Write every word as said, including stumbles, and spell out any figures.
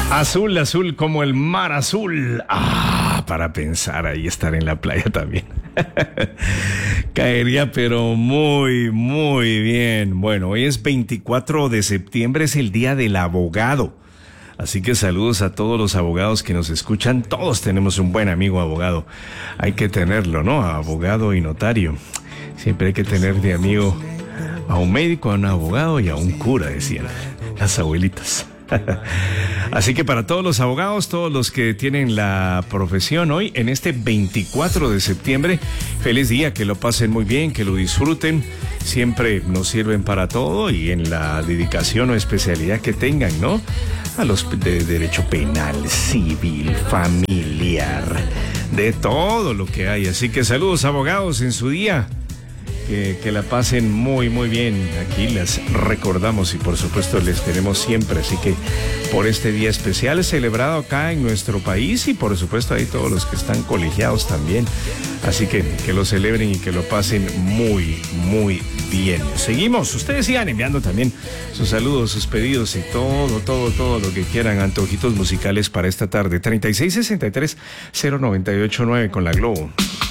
Azul, azul como el mar azul. Ah, para pensar ahí estar en la playa también. Caería pero muy, muy bien. Bueno, hoy es veinticuatro de septiembre, es el día del abogado. Así que saludos a todos los abogados que nos escuchan. Todos tenemos un buen amigo abogado. Hay que tenerlo, ¿no? Abogado y notario. Siempre hay que tener de amigo a un médico, a un abogado y a un cura, decían las abuelitas. Así que para todos los abogados, todos los que tienen la profesión hoy, en este veinticuatro de septiembre, feliz día, que lo pasen muy bien, que lo disfruten, siempre nos sirven para todo y en la dedicación o especialidad que tengan, ¿no? A los de derecho penal, civil, familiar, de todo lo que hay. Así que saludos abogados en su día. Que, que la pasen muy, muy bien. Aquí les recordamos y por supuesto les queremos siempre. Así que por este día especial celebrado acá en nuestro país y por supuesto hay todos los que están colegiados también. Así que que lo celebren y que lo pasen muy, muy bien. Seguimos. Ustedes sigan enviando también sus saludos, sus pedidos y todo, todo, todo lo que quieran. Antojitos musicales para esta tarde. treinta y seis sesenta y tres cero noventa y ocho nueve con la Globo.